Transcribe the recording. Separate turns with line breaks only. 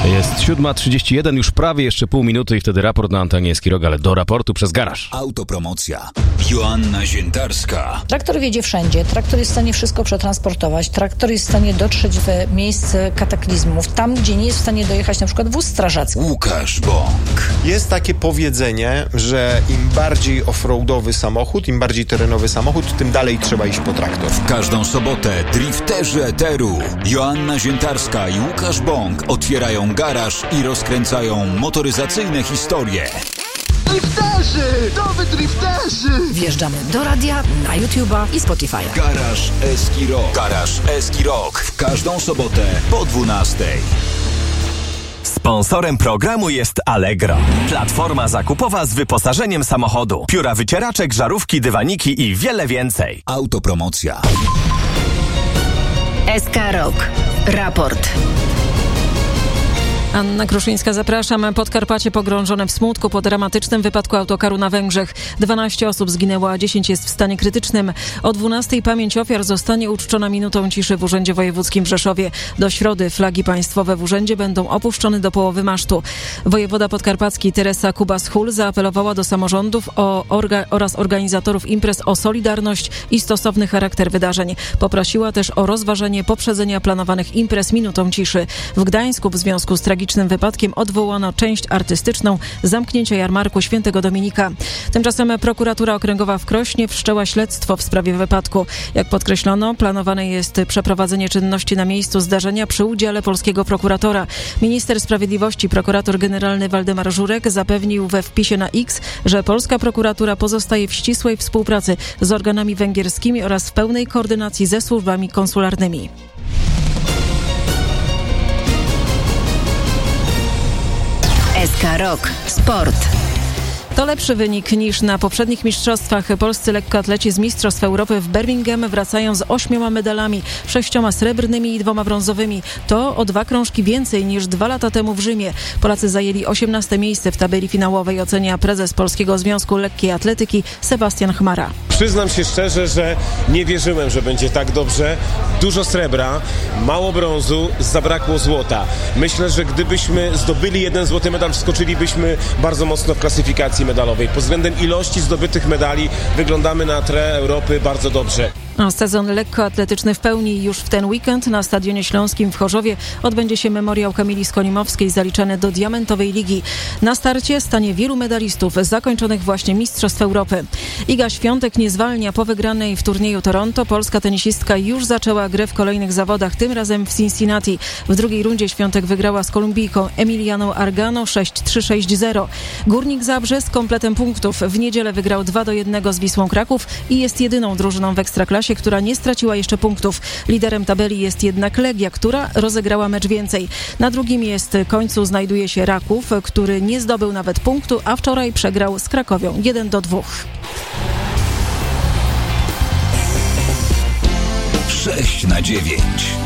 Jest 7:31, już prawie jeszcze pół minuty i wtedy raport na antenie Eskirog, ale do raportu przez garaż.
Autopromocja. Joanna Ziętarska.
Traktor wiedzie wszędzie, traktor jest w stanie wszystko przetransportować, traktor jest w stanie dotrzeć w miejsce kataklizmów, tam gdzie nie jest w stanie dojechać na przykład wóz strażacki.
Łukasz Bąk.
Jest takie powiedzenie, że im bardziej offroadowy samochód, im bardziej terenowy samochód, tym dalej trzeba iść po traktor.
W każdą sobotę drifterzy eteru Joanna Ziętarska i Łukasz Bąk otwierają garaż i rozkręcają motoryzacyjne historie.
Drifterzy! Nowy drifterzy!
Wjeżdżamy do radia, na YouTube'a i Spotify'a.
Garaż Eskirog. Garaż Eskirog. W każdą sobotę po 12:00.
Sponsorem programu jest Allegro. Platforma zakupowa z wyposażeniem samochodu. Pióra wycieraczek, żarówki, dywaniki i wiele więcej.
Autopromocja.
Eskirog. Raport.
Anna Kruszyńska, zapraszam. Podkarpacie pogrążone w smutku po dramatycznym wypadku autokaru na Węgrzech. 12 osób zginęło, a 10 jest w stanie krytycznym. O 12:00 pamięć ofiar zostanie uczczona minutą ciszy w Urzędzie Wojewódzkim w Rzeszowie. Do środy flagi państwowe w urzędzie będą opuszczone do połowy masztu. Wojewoda podkarpacki Teresa Kubas-Hul zaapelowała do samorządów oraz organizatorów imprez o solidarność i stosowny charakter wydarzeń. Poprosiła też o rozważenie poprzedzenia planowanych imprez minutą ciszy. W Gdańsku w związku z tragicznym wypadkiem odwołano część artystyczną zamknięcia jarmarku Świętego Dominika. Tymczasem prokuratura okręgowa w Krośnie wszczęła śledztwo w sprawie wypadku. Jak podkreślono, planowane jest przeprowadzenie czynności na miejscu zdarzenia przy udziale polskiego prokuratora. Minister Sprawiedliwości, prokurator generalny Waldemar Żurek zapewnił we wpisie na X, że polska prokuratura pozostaje w ścisłej współpracy z organami węgierskimi oraz w pełnej koordynacji ze służbami konsularnymi.
Eskirog. Sport.
To lepszy wynik niż na poprzednich mistrzostwach. Polscy lekkoatleci z Mistrzostw Europy w Birmingham wracają z 8 medalami, 6 srebrnymi i 2 brązowymi. To o 2 krążki więcej niż 2 lata temu w Rzymie. Polacy zajęli 18 miejsce w tabeli finałowej, ocenia prezes Polskiego Związku Lekkiej Atletyki Sebastian Chmara.
Przyznam się szczerze, że nie wierzyłem, że będzie tak dobrze. Dużo srebra, mało brązu, zabrakło złota. Myślę, że gdybyśmy zdobyli 1 złoty medal, wskoczylibyśmy bardzo mocno w klasyfikacji medalowej. Pod względem ilości zdobytych medali wyglądamy na tle Europy bardzo dobrze.
Sezon lekkoatletyczny w pełni już w ten weekend. Na Stadionie Śląskim w Chorzowie odbędzie się memoriał Kamili Skonimowskiej zaliczany do Diamentowej Ligi. Na starcie stanie wielu medalistów zakończonych właśnie Mistrzostw Europy. Iga Świątek nie zwalnia po wygranej w turnieju Toronto. Polska tenisistka już zaczęła grę w kolejnych zawodach, tym razem w Cincinnati. W drugiej rundzie Świątek wygrała z Kolumbijką Emilianą Argano 6-3, 6-0. Górnik Zabrze z kompletem punktów w niedzielę wygrał 2-1 z Wisłą Kraków i jest jedyną drużyną w Ekstraklasie, która nie straciła jeszcze punktów. Liderem tabeli jest jednak Legia, która rozegrała mecz więcej. Na drugim końcu znajduje się Raków, który nie zdobył nawet punktu, a wczoraj przegrał z Krakowią 1-2.
6/9.